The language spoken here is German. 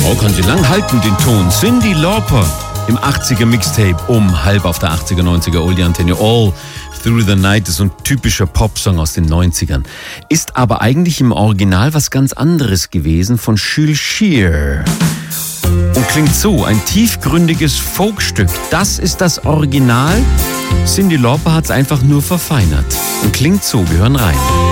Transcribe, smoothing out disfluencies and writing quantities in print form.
Oh, kann sie lang halten, den Ton. Cyndi Lauper im 80er Mixtape halb auf der 80er, 90er Oldie Antenne. All Through the Night ist so ein typischer Popsong aus den 90ern. Ist aber eigentlich im Original was ganz anderes gewesen von Jules Shear. Und klingt so, ein tiefgründiges Folkstück. Das ist das Original. Cyndi Lauper hat es einfach nur verfeinert. Und klingt so, wir hören rein.